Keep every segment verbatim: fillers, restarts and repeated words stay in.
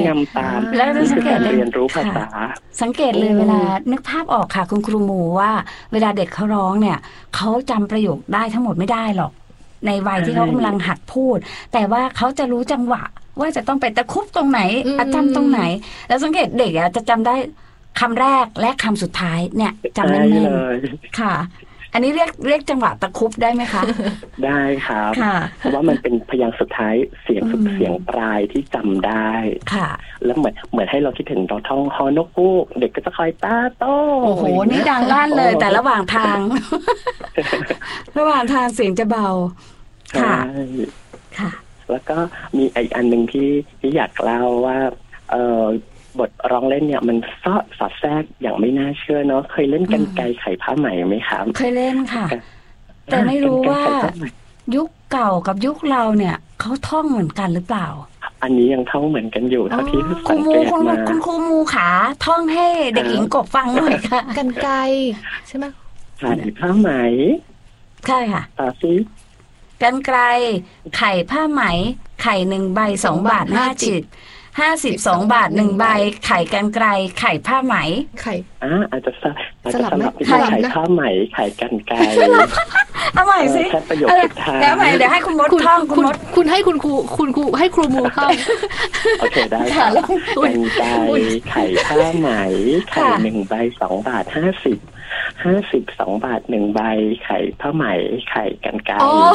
งำตามแล้วสังเกตเรียนรู้ภาษาสังเกตเลยเวลานึกภาพออกค่ะคุณครูหมูว่าเวลาเด็กเขาร้องเนี่ยเขาจำประโยคได้ทั้งหมดไม่ได้หรอกในวัยที่เขากำลังหัดพูดแต่ว่าเขาจะรู้จังหวะว่าจะต้องไปตะคุบตรงไหนจำตรงไหนแล้วสังเกตเด็กอะจะจำได้คำแรกและคำสุดท้ายเนี่ยจำแน่นๆค่ะอันนี้เรียกเรียกจังหวะตะคุบได้ไหมคะได้ครับเพราะว่ามันเป็นพยางค์สุดท้ายเสียงสุดเสียงปลายที่จำได้ค่ะแล้วเหมือนเหมือนให้เราคิดถึงเราท่องฮอนกฮูกเด็กก็จะคอยตาโตโอ้โหนี่ดังลั่นเลยแต่ระหว่างทางระหว่างทางเสียงจะเบาค่ะค่ะแล้วก็มีอีกอันหนึ่งที่ที่อยากเล่าว่าเออบทร้องเล่นเนี่ยมันซอดสอดแทรกอย่างไม่น่าเชื่อเนาะเคยเล่นกรรไกรไขผ้าไหมไหมครับเคยเล่นค่ะแต่ไม่รู้ว่ายุคเก่ากับยุคเราเนี่ยเขาท่องเหมือนกันหรือเปล่าอันนี้ยังท่องเหมือนกันอยู่เท่าที่สังเกตมาคุณครูมูขาท่องให้เด็กหญิงกบฟังหน่อยค่ะกรรไกรใช่ไหมไขผ้าไหมใช่ค่ะต่อซิกรรไกรไข่ผ้าไหมไข่หนึ่งใบสองบาทห้าจิตห้าสิบสองบาทหนึ่งใบไข่กรรไกรไข่ผ้าไหมไข่อ่าอาจจะอาจจะสลับไข่ผ้าไหมไข่กรรไกรเอาใหม่สิแค่ประโยคสุดท้ายแล้วใหม่เดี๋ยวให้คุณมดท่องคุณมดคุณให้คุณครูคุณครูให้ครูมูท่องโอเคได้ค่ะกรรไกรไข่ผ้าไหมไข่หนึ่งใบสองบาทห้าสิบห้าสิบสองบาทหนึ่งใบไข่ผ้าไหมไข่กรรไกร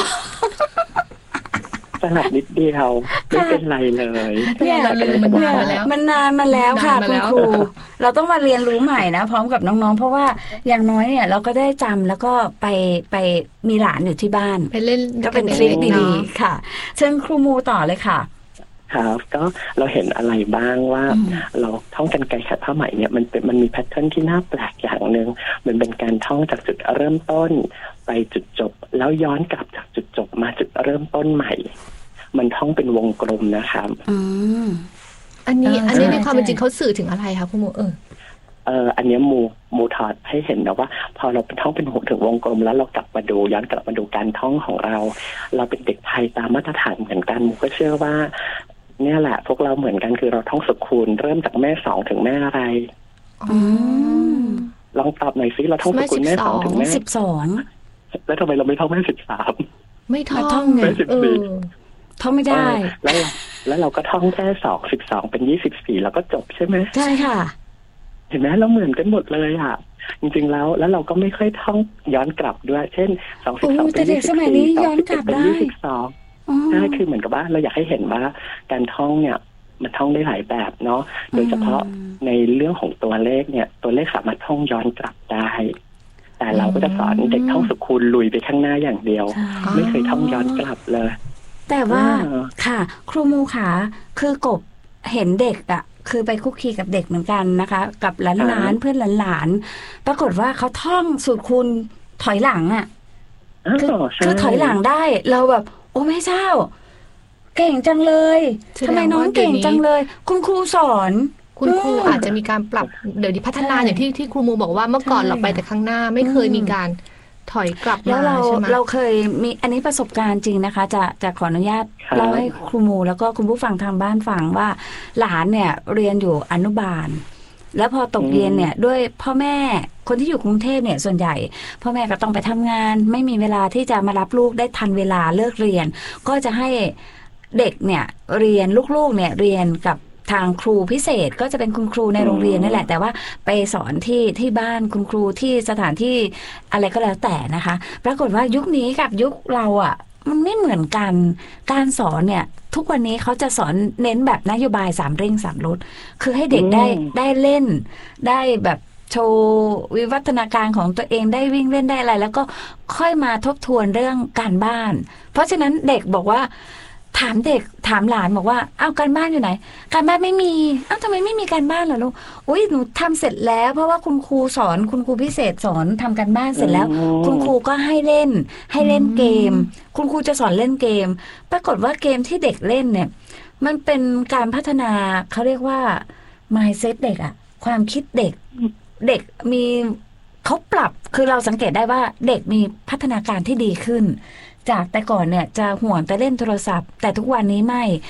สลับนิดเดียวไม่เป็นไรเลยเนี่ยมันนานมาแล้วมันนานมาแล้วค่ะคุณครูเราต้องมาเรียนรู้ใหม่นะพร้อมกับน้องๆเพราะว่าอย่างน้อยเนี่ยเราก็ได้จำแล้วก็ไปไปมีหลานอยู่ที่บ้านไปเล่นก็เป็นทริคดีๆค่ะเชิญครูมูต่อเลยค่ะครับก็เราเห็นอะไรบ้างว่าเราท่องกรรไกรไขผ้าไหมเนี่ยมันเป็นมันมีแพทเทิร์นที่น่าแปลกอย่างนึงมันเป็นการท่องจากจุดเริ่มต้นไปจุดจบแล้วย้อนกลับจากจุดจบมาจุดเริ่มต้นใหม่มันท่องเป็นวงกลมนะครับอืมอันนี้อันนี้ในความเป็นจริงเขาสื่อถึงอะไรคะคุณโมเออเอออันนี้มูมูถอดให้เห็นนะว่าพอเราเป็นท่องเป็นหัวถึงวงกลมแล้วเรากลับมาดูย้อนกลับมาดูการท่องของเราเราเป็นเด็กไทยตามมาตรฐานเหมือนกันมูก็เชื่อว่าเนี่ยแหละพวกเราเหมือนกันคือเราท่องสุขูลเริ่มจากแม่สองถึงแม่อะไรอืมลองตอบหน่อยสิเราท่องสุขูลแม่สองถึงแม่สิบสองแล้วทำไมเราไม่ท่องแม่สิบสามไม่ท่องไงเออท่องไม่ได้แล้วแล้วเราก็ท่องแค่สองสิบสองเป็นยี่สิบสี่แล้วก็จบใช่ไหมใช่ค่ะเห็นไหมเราเหมือนกันหมดเลยอ่ะจริงๆแล้วแล้วเราก็ไม่ค่อยท่องย้อนกลับด้วยเช่นสองสิบสองเป็นยี่สิบสี่สองสิบเอ็ดเป็นยี่สิบสองใช่คือเหมือนกับว่าเราอยากให้เห็นว่าการท่องเนี่ยมันท่องได้หลายแบบเนาะโดยเฉพาะในเรื่องของตัวเลขเนี่ยตัวเลขสามารถท่องย้อนกลับได้แต่เราก็จะสอนเด็กท่องสุขูลลุยไปข้างหน้าอย่างเดียวไม่เคยท่องย้อนกลับเลยแต่ว่าค่ะครูมูขาคือกบเห็นเด็กอ่ะคือไปคุกคีกับเด็กเหมือนกันนะคะกับหลานๆเพื่อนหลานๆปรากฏว่าเขาท่องสูตรคูณถอยหลังอ่ะคือคือถอยหลังได้เราแบบโอ้แม่เจ้าเก่งจังเลยทำไมน้องเก่งจังเลยคุณครูสอนคุณครูอาจจะมีการปรับเดี๋ยวนี้พัฒนาอย่างที่ที่ครูมูบอกว่าเมื่อก่อนเราไปแต่ข้างหน้าไม่เคยมีการถอยกลับมาแล้วเราใช่ไหมเราเคยมีอันนี้ประสบการณ์จริงนะคะจะจะขออนุญาตเล่าให้ครูมูแล้วก็คุณผู้ฟังทางบ้านฟังว่าหลานเนี่ยเรียนอยู่อนุบาลแล้วพอตกเย็นเนี่ยด้วยพ่อแม่คนที่อยู่กรุงเทพเนี่ยส่วนใหญ่พ่อแม่ก็ต้องไปทำงานไม่มีเวลาที่จะมารับลูกได้ทันเวลาเลิกเรียนก็จะให้เด็กเนี่ยเรียนลูกๆเนี่ยเรียนกับทางครูพิเศษก็จะเป็นคุณครูในโรงเรียนนั่นแหละแต่ว่าไปสอนที่ที่บ้านคุณครูที่สถานที่อะไรก็แล้วแต่นะคะปรากฏว่ายุคนี้กับยุคเราอ่ะมันไม่เหมือนกันการสอนเนี่ยทุกวันนี้เขาจะสอนเน้นแบบนโยบายสามเร่งสามลดคือให้เด็กได้ได้เล่นได้แบบโชว์วิวัฒนาการของตัวเองได้วิ่งเล่นได้อะไรแล้วก็ค่อยมาทบทวนเรื่องการบ้านเพราะฉะนั้นเด็กบอกว่าถามเด็กถามหลานบอกว่าอ้าวการบ้านอยู่ไหนการบ้านไม่มีอ้าวทำไมไม่มีการบ้านเหรอลูกอุ้ยหนูทำเสร็จแล้วเพราะว่าคุณครูสอนคุณครูพิเศษสอนทำการบ้านเสร็จแล้วคุณครูก็ให้เล่นให้เล่นเกมคุณครูจะสอนเล่นเกมปรากฏว่าเกมที่เด็กเล่นเนี่ยมันเป็นการพัฒนาเขาเรียกว่า mindset เด็กอะความคิดเด็กเด็กมีเขาปรับคือเราสังเกตได้ว่าเด็กมีพัฒนาการที่ดีขึ้นจากแต่ก่อนเนี่ยจะห่วงแต่เล่นโทรศัพท์แต่ทุกวันนี้ไม่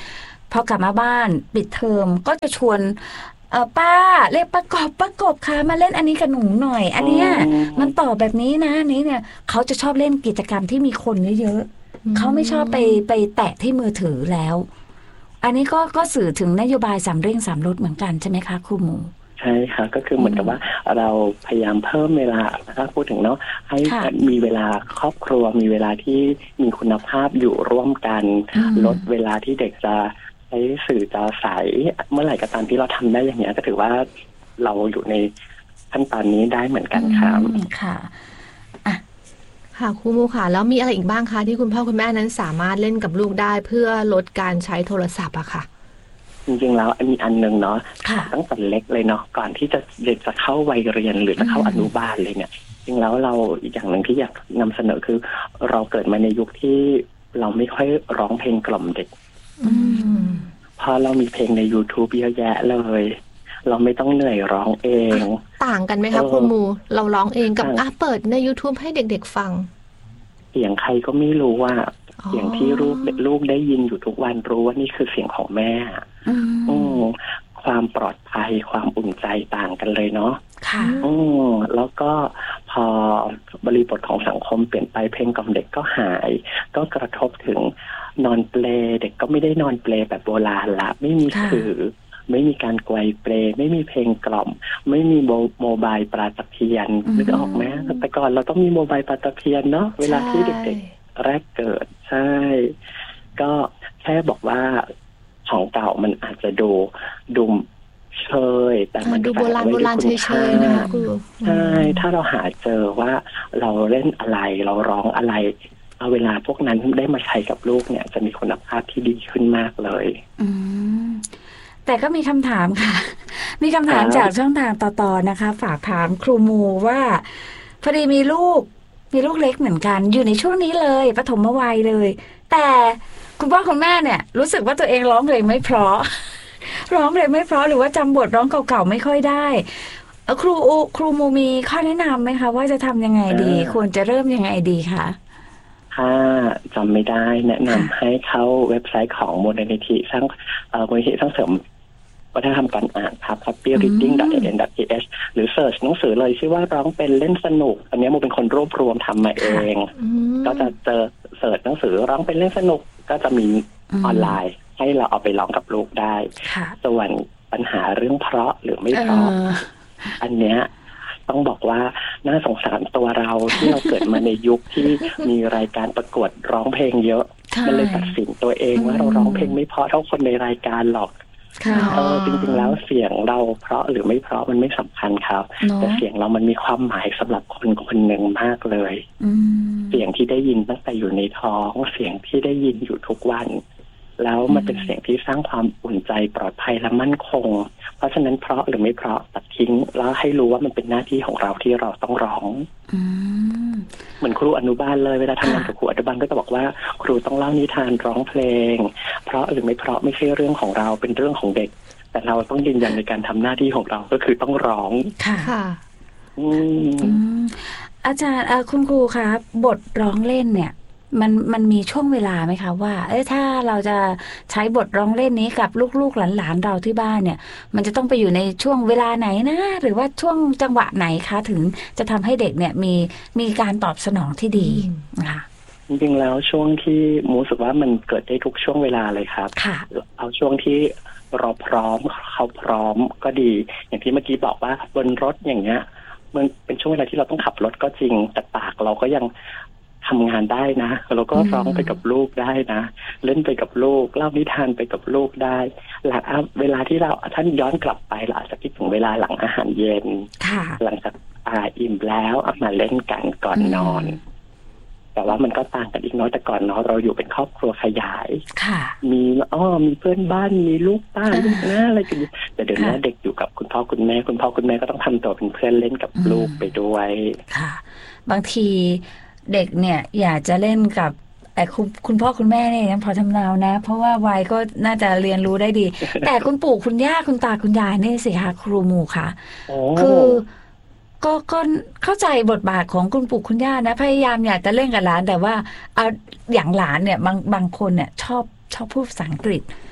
พอกลับมาบ้านปิดเทอมก็จะชวนเออป้าเรียกป้ากบป้ากบค่ะมาเล่นอันนี้กับหนูหน่อยอันเนี้ยมันต่อแบบนี้นะอันนี้เนี่ยเขาจะชอบเล่นกิจกรรมที่มีคนเยอะๆเขาไม่ชอบไปไปแตะที่มือถือแล้วอันนี้ก็ก็สื่อถึงนโยบายสามเร่งสามลดเหมือนกันใช่ไหมคะครูหมูใช่ค่ะก็คือเหมือนกับว่าเราพยายามเพิ่มเวลาถ้าพูดถึงเนาะให้มีเวลาครอบครัวมีเวลาที่มีคุณภาพอยู่ร่วมกันลดเวลาที่เด็กจะใช้สื่อจอสายเมื่อไหร่ก็ตามที่เราทำได้อย่างเงี้ยก็ถือว่าเราอยู่ในขั้นตอนนี้ได้เหมือนกันครับค่ะค่ะครูมูค่ะแล้วมีอะไรอีกบ้างคะที่คุณพ่อคุณแม่นั้นสามารถเล่นกับลูกได้เพื่อลดการใช้โทรศัพท์อะค่ะจริงๆแล้วมีอันนึงเนาะตั้งแต่เล็กเลยเนาะก่อนที่จะเด็กจะเข้าวัยเรียนหรือจะเข้าอนุบาลเลยเนี่ยจริงแล้วเราอีกอย่างหนึ่งที่อยากนำเสนอคือเราเกิดมาในยุคที่เราไม่ค่อยร้องเพลงกล่อมเด็กพอเรามีเพลงใน YouTube เยอะแยะเลยเราไม่ต้องเหนื่อยร้องเองต่างกันไหมคะครูมูเราร้องเองกับอ่ะเปิดใน YouTube ให้เด็กๆฟังเสียงใครก็ไม่รู้ว่าเสียงที่ลูกลูกได้ยินอยู่ทุกวันรู้ว่านี่คือเสียงของแม่อืมความปลอดภัยความอุ่นใจต่างกันเลยเนาะค่ะอืมแล้วก็พอบริบทของสังคมเปลี่ยนไปเพลงกล่อมเด็กก็หายก็กระทบถึงนอนเปลเด็กก็ไม่ได้นอนเปลแบบโบราณละไม่มีถือไม่มีการไกวเปลไม่มีเพลงกล่อมไม่มีโมบายปลาตะเพียนนึกออกไหมแต่ก่อนเราต้องมีโมบายปลาตะเพียนเนาะเวลาที่เด็กๆแรกเกิดใช่ก็แค่บอกว่าของเก่ามันอาจจะดูดูเชยแต่มันดูโบราณโบราณเฉยๆนะคะครูใช่ถ้าเราหาเจอว่าเราเล่นอะไรเราร้องอะไรเอาเวลาพวกนั้นได้มาใช้กับลูกเนี่ยจะมีคุณภาพที่ดีขึ้นมากเลยอืมแต่ก็มีคำถามค่ะมีคำถามจากช่องทางต่อๆนะคะฝากถามครูมูว่าพอดีมีลูกมีลูกเล็กเหมือนกันอยู่ในช่วงนี้เลยปฐมวัยเลยแต่คุณพ่อคุณแม่เนี่ยรู้สึกว่าตัวเองร้องเพลงไม่เพราะร้องเพลงไม่เพราะหรือว่าจำบทร้องเก่าๆไม่ค่อยได้ครูครูมูมีข้อแนะนำไหมคะว่าจะทำยังไงดีควรจะเริ่มยังไงดีคะถ้าจำไม่ได้แนะนำให้เข้าเว็บไซต์ของมูลนิธิสร้างมูลนิธิสร้างเสริมวัฒนธรรมการอ่านครับ แฮปปี้ รีดดิ้ง ดอท เอ เอ็น ดอท ที เอช หรือเสิร์ชหนังสือเลยชื่อว่าร้องเป็นเล่นสนุกอันนี้มูเป็นคนรวบรวมทำมาเองก็จะเจอเสิร์ชหนังสือร้องเป็นเล่นสนุกก็จะมีออนไลน์ให้เราเอาไปลองกับลูกได้ส่วนปัญหาเรื่องเพราะหรือไม่เพราะอันเนี้ยต้องบอกว่าน่าสงสารตัวเราที่เราเกิดมาในยุคที่มีรายการประกวดร้องเพลงเยอะมันเลยตัดสินตัวเองว่าเราร้องเพลงไม่เพราะเท่าคนในรายการหรอกเออจริงๆแล้วเสียงเราเพราะหรือไม่เพราะมันไม่สำคัญครับแต่เสียงเรามันมีความหมายสำหรับคนคนหนึ่งมากเลยเสียงที่ได้ยินตั้งแต่อยู่ในท้องเสียงที่ได้ยินอยู่ทุกวันแล้วมันเป็นเสียงที่สร้างความอุ่นใจปลอดภัยและมั่นคงเพราะฉะนั้นเพราะหรือไม่เพราะตัดทิ้งแล้วให้รู้ว่ามันเป็นหน้าที่ของเราที่เราต้องร้องเหมือนครูอนุบาลเลยเวลาทำงานกับครูอนุบาลก็จะบอกว่าครูต้องเล่านิทานร้องเพลงเพราะหรือไม่เพราะไม่ใช่เรื่องของเราเป็นเรื่องของเด็กแต่เราต้องยืนยันในการทำหน้าที่ของเราก็คือต้องร้องค่ะอาจารย์คุณครูคะบทร้องเล่นเนี่ยมันมันมีช่วงเวลาไหมคะว่าเอ้ถ้าเราจะใช้บทร้องเล่นนี้กับลูกๆหลานๆเราที่บ้านเนี่ยมันจะต้องไปอยู่ในช่วงเวลาไหนนะหรือว่าช่วงจังหวะไหนคะถึงจะทำให้เด็กเนี่ยมีมีการตอบสนองที่ดีนะคะจริงๆแล้วช่วงที่มูรู้สึกว่ามันเกิดได้ทุกช่วงเวลาเลยครับเอาช่วงที่เราพร้อมเขาพร้อมก็ดีอย่างที่เมื่อกี้บอกว่าบนรถอย่างเงี้ยมันเป็นช่วงเวลาที่เราต้องขับรถก็จริงแต่ปากเราก็ยังทำงานได้นะเราก็ร้องไปกับลูกได้นะเล่นไปกับลูกเล่านิทานไปกับลูกได้หลังเวลาที่เราท่านย้อนกลับไปเราอาจจะคิดถึงเวลาหลังอาหารเย็นหลังจากอาอิ่มแล้วเอามาเล่นกันก่อนนอนแต่ว่ามันก็ต่างกันอีกน้อยแต่ก่อนเนาะเราอยู่เป็นครอบครัวขยายมีอ้อมีเพื่อนบ้านมีลูกป้าลูกน้าอะไรกันแต่เดี๋ยวนี้เด็กอยู่กับคุณพ่อคุณแม่คุณพ่อคุณแม่ก็ต้องทำตัวเป็นเพื่อนเล่นกับลูกไปด้วยค่ะบางทีเด็กเนี่ยอยากจะเล่นกับไอ้คุณคุณพ่อคุณแม่เนี่ยพอทำนาวนะเพราะว่าวัยก็น่าจะเรียนรู้ได้ดี แต่คุณปู่คุณย่าคุณตาคุณยายนี่สิคะครูหมู่ค่ะคือก็ก็เข้าใจบทบาทของคุณปู่คุณย่านะพยายามอยากจะเล่นกับหลานแต่ว่าเอาอย่างหลานเนี่ยบางบางคนเนี่ยชอบชอบพูดภาษาอังกฤษ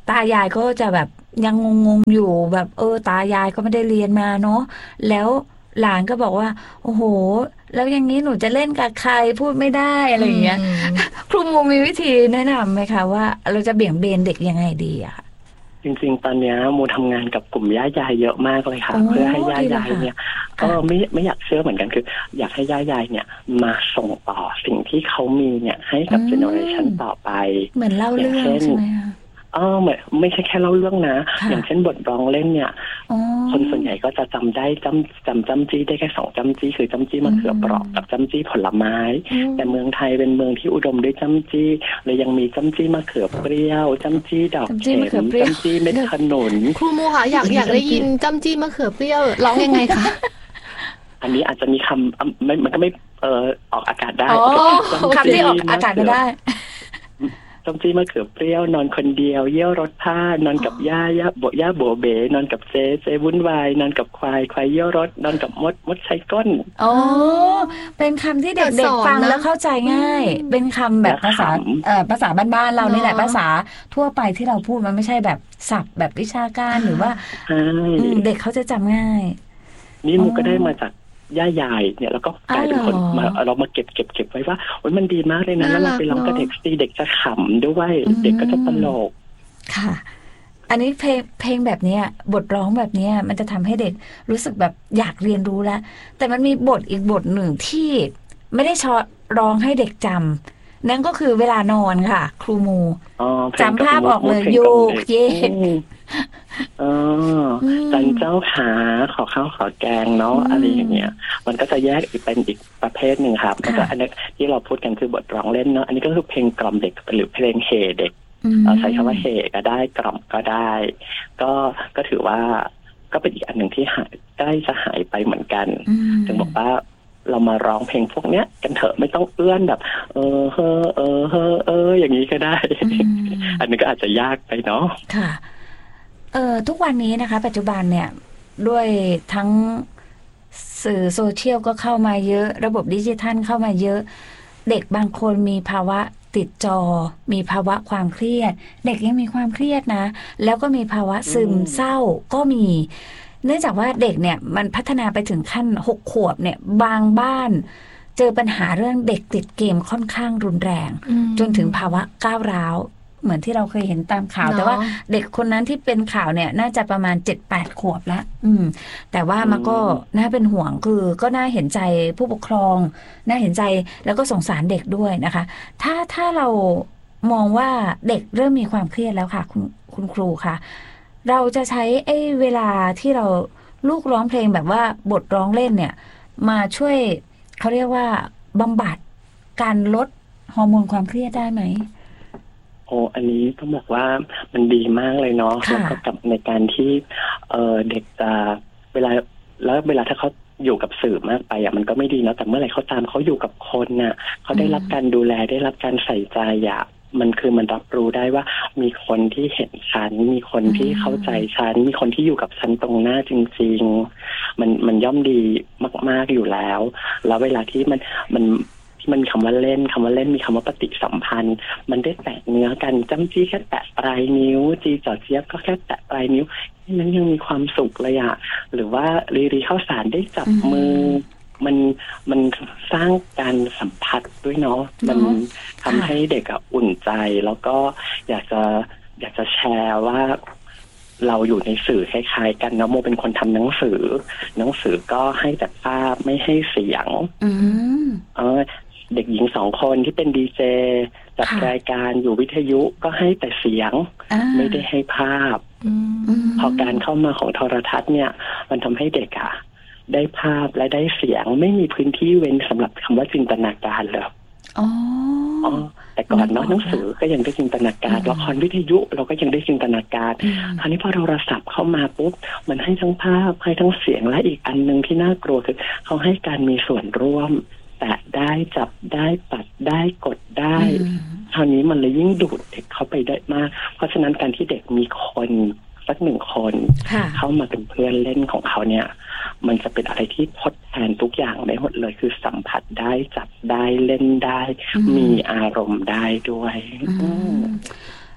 ตายายก็จะแบบยังงงๆอยู่แบบเออตายายก็ไม่ได้เรียนมาเนาะแล้วหลานก็บอกว่าโอ้โหแล้วอย่างนี้หนูจะเล่นกับใครพูดไม่ได้อะไรอย่างเงี้ยครูมูมีวิธีแนะนำไหมคะว่าเราจะเบี่ยงเบนเด็กยังไงดีอะค่ะจริงๆตอนนี้มูทำงานกับกลุ่มย่ายายเยอะมากเลยค่ะเพื่อให้ย่ายายเนี่ยก็ไม่ไม่อยากเชื่อเหมือนกันคืออยากให้ย่ายายเนี่ยมาส่งต่อสิ่งที่เขามีเนี่ยให้กับเจเนอเรชันต่อไปเหมือนเล่าเรื่องใช่ไหมคะอ๋อเหมือนไม่ใช่แค่เล่าเรื่องนะอย่างเช่นบทร้องเล่นเนี่ยคนส่วนใหญ่ก็จะจำได้จำจำจำจี้ได้แค่สองจำจี้คือจำจี้มะเขือเปราะกับจำจี้ผลไม้แต่เมืองไทยเป็นเมืองที่อุดมด้วยจำจี้เลยยังมีจำจี้มะเขือเปรี้ยวจำจี้ดอกเข็มจำจี้เม็ดขนุนครูมูค่ะอยากอยากได้ยินจำจี้มะเขือเปรี้ยวร้องยังไงคะอันนี้อาจจะมีคำไม่มันก็ไม่เออออกอากาศได้คำที่ออกอากาศก็ได้จำจี้มะเขือเปรี้ยวนอนคนเดียวเยี่ยวรถผ้านอนกับย่าย่าโบย่าโบเบนอนกับเจเจวุ่นวายนอนกับควายควายเยี่ยวรถนอนกับมดมดใช้ก้นอ๋อเป็นคำที่เด็กๆฟังแล้วเข้าใจง่ายเป็นคำแบบภาษาเอ่อภาษาบ้านๆเรานี่แหละภาษาทั่วไปที่เราพูดมันไม่ใช่แบบศัพท์แบบวิชาการหรือว่าเด็กเขาจะจำง่ายนี่มันก็ได้มาจากย่ายายเนี่ยแล้วก็กลายเป็นคนมาเรามาเก็บเก็บเก็บไว้ว่าโอ้ยมันดีมากเลยนะแล้วเราไปร้องกับเด็กสิเด็กจะขำด้วยเด็กก็จะตลกค่ะอันนี้เพลงเพลงแบบนี้บทร้องแบบนี้มันจะทำให้เด็กรู้สึกแบบอยากเรียนรู้แล้วแต่มันมีบทอีกบทหนึ่งที่ไม่ได้ชอร้องให้เด็กจำนั่นก็คือเวลานอนค่ะครูมูจำภาพออกเลยโยกเยกเออจันเจ้าขาขอข้าวขอแกงเนาะอะไรอย่างเงี้ยมันก็จะแยกอีกเป็นอีกประเภทหนึ่งครับแล้วก็อันนี้ที่เราพูดกันคือบทร้องเล่นเนาะอันนี้ก็คือเพลงกล่อมเด็กหรือเพลงเฮเด็กใช้คำว่าเฮก็ได้กล่อมก็ได้ก็ก็ถือว่าก็เป็นอีกอันหนึ่งที่หายใกล้จะหายไปเหมือนกันถึงบอกว่าเรามาร้องเพลงพวกเนี้ยกันเถอะไม่ต้องเอื้อนแบบเออเฮอเออเฮอเอออย่างนี้ก็ได้อันนี้ก็อาจจะยากไปเนาะค่ะเออทุกวันนี้นะคะปัจจุบันเนี่ยด้วยทั้งสื่อโซเชียลก็เข้ามาเยอะระบบดิจิทัลเข้ามาเยอะเด็กบางคนมีภาวะติดจอมีภาวะความเครียดเด็กยังมีความเครียดนะแล้วก็มีภาวะซึมเศร้าก็มีเนื่องจากว่าเด็กเนี่ยมันพัฒนาไปถึงขั้นหกขวบเนี่ยบางบ้านเจอปัญหาเรื่องเด็กติดเกมค่อนข้างรุนแรงจนถึงภาวะก้าวร้าวเหมือนที่เราเคยเห็นตามข่าวแต่ว่าเด็กคนนั้นที่เป็นข่าวเนี่ยน่าจะประมาณ เจ็ดแปด ขวบแล้วอืมแต่ว่ามันก็น่าเป็นห่วงคือก็น่าเห็นใจผู้ปกครองน่าเห็นใจแล้วก็สงสารเด็กด้วยนะคะถ้าถ้าเรามองว่าเด็กเริ่มมีความเครียดแล้วค่ะคุณคุณครูค่ะเราจะใช้ไอ้เวลาที่เราลูกร้องเพลงแบบว่าบทร้องเล่นเนี่ยมาช่วยเขาเรียกว่าบำบัดการลดฮอร์โมนความเครียดได้ไหมโอ้อันนี้ต้องบอกว่ามันดีมากเลยเนาะแล้วก็กับในการที่เออเด็กจะเวลาแล้วเวลาถ้าเขาอยู่กับสื่อมากไปอ่ะมันก็ไม่ดีเนาะแต่เมื่อไหร่เขาตามเขาอยู่กับคนน่ะเขาได้รับการดูแลได้รับการใส่ใจอ่ะมันคือมันรับรู้ได้ว่ามีคนที่เห็นฉันมีคนที่เข้าใจฉันมีคนที่อยู่กับฉันตรงหน้าจริงๆมันมันย่อมดีมากๆอยู่แล้วแล้วเวลาที่มันมันมันคำว่าเล่นคำว่าเล่นมีคำว่าปฏิสัมพันธ์มันได้แตะเนื้อกันจ้ำจี้แค่แตะปลายนิ้วจีจ่อเจี๊ยบก็แค่แตะปลายนิ้วนั้นยังมีความสุขเลยอะหรือว่ารีรีเข้าสารได้จับมือมันมันสร้างการสัมผัสด้วยเนาะมันทำให้เด็กอะอุ่นใจแล้วก็อยากจะอยากจะแชร์ว่าเราอยู่ในสื่อคล้ายๆกันเนาะโมเป็นคนทำหนังสือหนังสือก็ให้แต่ภาพไม่ให้เสียงเออเด็กหญิงสองคนที่เป็นดีเจจัดรายการอยู่วิทยุก็ให้แต่เสียงไม่ได้ให้ภาพพอการเข้ามาของโทรทัศน์เนี่ยมันทำให้เด็กอะได้ภาพและได้เสียงไม่มีพื้นที่เว้นสำหรับคำว่าจินตนาการเลยอ๋อแต่ก่อนเนาะหนังสือก็ยังได้จินตนาการละครวิทยุเราก็ยังได้จินตนาการคราวนี้พอโทรศัพท์เข้ามาปุ๊บมันให้ทั้งภาพให้ทั้งเสียงและอีกอันนึงที่น่ากลัวคือเขาให้การมีส่วนร่วมแตะได้จับได้ปัดได้กดได้คราวนี้มันเลยยิ่งดูดเด็กเข้าไปได้มากเพราะฉะนั้นการที่เด็กมีคนสักหนึ่งคนเข้ามาเป็นเพื่อนเล่นของเขาเนี่ยมันจะเป็นอะไรที่ทดแทนทุกอย่างได้หมดเลยคือสัมผัสได้จับได้เล่นได้มีอารมณ์ได้ด้วย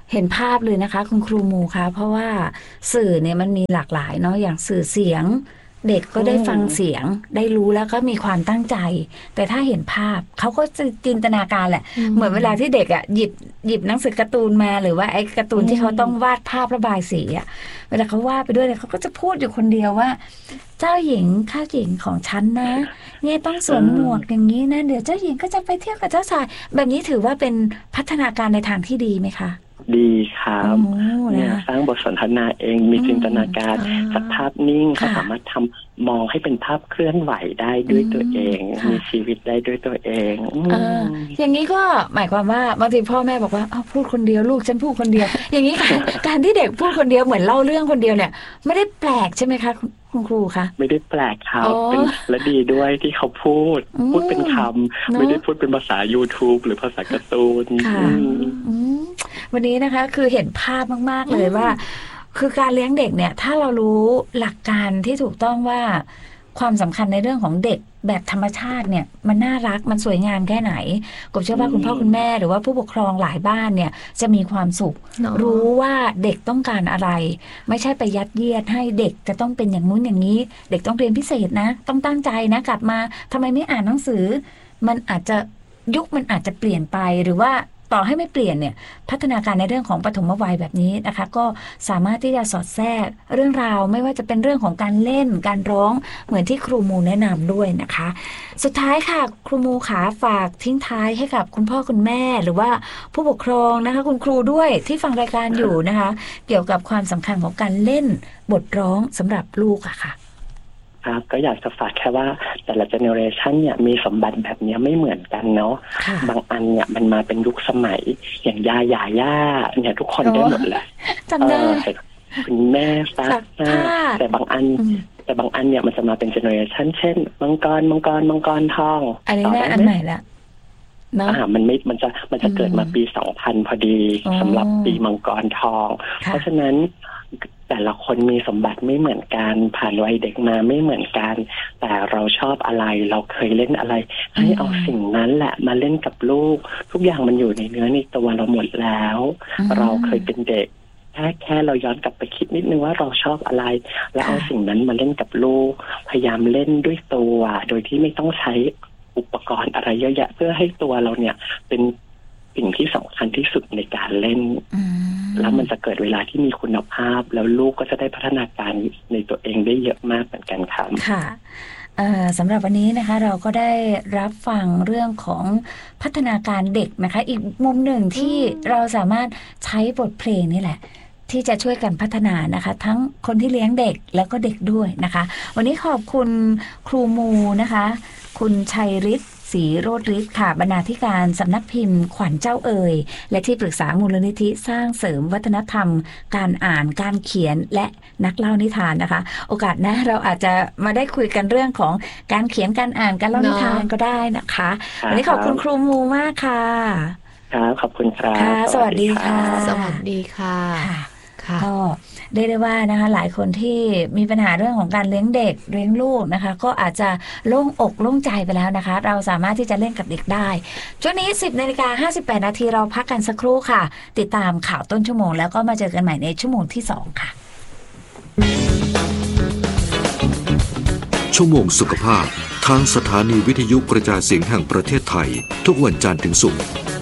เห็นภาพเลยนะคะคุณครูมูคะเพราะว่าสื่อเนี่ยมันมีหลากหลายเนาะอย่างสื่อเสียงเด็กก็ได้ฟังเสียงได้รู้แล้วก็มีความตั้งใจแต่ถ้าเห็นภาพเขาก็จะจินตนาการแหละเหมือนเวลาที่เด็กอ่ะหยิบหยิบหนังสือการ์ตูนมาหรือว่าไอ้การ์ตูนที่เขาต้องวาดภาพระบายสีอ่ะเวลาเขาวาดไปด้วยเนี่ยเขาก็จะพูดอยู่คนเดียวว่าเจ้าหญิงข้าหญิงของฉันนะเนี่ยต้องสวมหมวกอย่างนี้นะเดี๋ยวเจ้าหญิงก็จะไปเที่ยวกับเจ้าชายแบบนี้ถือว่าเป็นพัฒนาการในทางที่ดีไหมคะดีครับเนี่ยสร้างบทสนทนาเองมีจินตนาการจากภาพนิ่งเขาสามารถทำมองให้เป็นภาพเคลื่อนไหวได้ด้วยตัวเองมีชีวิตได้ด้วยตัวเองอย่างนี้ก็หมายความว่าบางทีพ่อแม่บอกว่าพูดคนเดียวลูกฉันพูดคนเดียวอย่างนี้การที่เด็กพูดคนเดียวเหมือนเล่าเรื่องคนเดียวเนี่ยไม่ได้แปลกใช่ไหมคะคุณครูคะไม่ได้แปลกครับเป็นและดีด้วยที่เขาพูดพูดเป็นคำไม่ได้พูดเป็นภาษา YouTube หรือภาษาการ์ตูนวันนี้นะคะคือเห็นภาพมากๆเลยว่าคือการเลี้ยงเด็กเนี่ยถ้าเรารู้หลักการที่ถูกต้องว่าความสำคัญในเรื่องของเด็กแบบธรรมชาติเนี่ยมันน่ารักมันสวยงามแค่ไหนผมเชื่อว่าคุณพ่อคุณแม่หรือว่าผู้ปกครองหลายบ้านเนี่ยจะมีความสุข no. รู้ว่าเด็กต้องการอะไรไม่ใช่ไปยัดเยียดให้เด็กจะต้องเป็นอย่างนู้นอย่างนี้เด็กต้องเรียนพิเศษนะต้องตั้งใจนะกลับมาทำไมไม่อ่านหนังสือมันอาจจะยุคมันอาจจะเปลี่ยนไปหรือว่าต่อให้ไม่เปลี่ยนเนี่ยพัฒนาการในเรื่องของปฐมวัยแบบนี้นะคะก็สามารถที่จะสอดแทรกเรื่องราวไม่ว่าจะเป็นเรื่องของการเล่นการร้องเหมือนที่ครูมูแนะนำด้วยนะคะสุดท้ายค่ะครูมูขาฝากทิ้งท้ายให้กับคุณพ่อคุณแม่หรือว่าผู้ปกครองนะคะคุณครูด้วยที่ฟังรายการอยู่นะคะเกี่ยวกับความสำคัญของการเล่นบทร้องสำหรับลูกอะค่ะครับก็อยากจะฝากแค่ว่าแต่ละเจเนอเรชันเนี่ยมีสมบัติแบบนี้ไม่เหมือนกันเนาะบางอันเนี่ยมันมาเป็นยุคสมัยอย่างยายาย่าเนี่ยทุกคนได้หมดเลยจำได้คุณแม่ซักแต่บางอันแต่บางอันเนี่ยมันจะมาเป็นเจเนอเรชันเช่นมังกรมังกรมังกรทองอันนี้แม่อันใหม่ละอ่ามันไม่มันจะมันจะเกิดมาปีสองพันพอดีสำหรับปีมังกรทองเพราะฉะนั้นแต่ละคนมีสมบัติไม่เหมือนกันผ่านวัยเด็กมาไม่เหมือนกันแต่เราชอบอะไรเราเคยเล่นอะไรให้เอาสิ่งนั้นแหละมาเล่นกับลูกทุกอย่างมันอยู่ในเนื้อในตัวเราหมดแล้วเราเคยเป็นเด็กแค่แค่เราย้อนกลับไปคิดนิดนึงว่าเราชอบอะไรแล้วเอาสิ่งนั้นมาเล่นกับลูกพยายามเล่นด้วยตัวโดยที่ไม่ต้องใช้อุปกรณ์อะไรเยอะแยะเพื่อให้ตัวเราเนี่ยเป็นสิ่งที่สำคัญที่สุดในการเล่นแล้วมันจะเกิดเวลาที่มีคุณภาพแล้วลูกก็จะได้พัฒนาการในตัวเองได้เยอะมากเหมือนกันครับค่ะสำหรับวันนี้นะคะเราก็ได้รับฟังเรื่องของพัฒนาการเด็กนะคะอีกมุมหนึ่งที่เราสามารถใช้บทเพลงนี่แหละที่จะช่วยกันพัฒนานะคะทั้งคนที่เลี้ยงเด็กแล้วก็เด็กด้วยนะคะวันนี้ขอบคุณครูมูนะคะคุณชัยฤทธิ์ศรีโรจน์ฤทธิ์ค่ะบรรณาธิการสำนักพิมพ์ขวัญเจ้าเอ๋ยและที่ปรึกษามูลนิธิสร้างเสริมวัฒนธรรมการอ่านการเขียนและนักเล่านิทานนะคะโอกาสหน้าเราอาจจะมาได้คุยกันเรื่องของการเขียนการอ่านการเล่านิทานก็ได้นะคะวันนี้ขอบคุณครูมูมากค่ะครับขอบคุณครับสวัสดีค่ะสวัสดีค่ะก็ได้ได้ว่านะคะหลายคนที่มีปัญหาเรื่องของการเลี้ยงเด็กเลี้ยงลูกนะคะก็อาจจะโล่งอกโล่งใจไปแล้วนะคะเราสามารถที่จะเล่นกับเด็กได้ช่วงนี้ สิบนาฬิกาห้าสิบแปดนาทีเราพักกันสักครู่ค่ะติดตามข่าวต้นชั่วโมงแล้วก็มาเจอกันใหม่ในชั่วโมงที่สองค่ะชั่วโมงสุขภาพทางสถานีวิทยุกระจายเสียงแห่งประเทศไทยทุกวันจันทร์ถึงศุกร์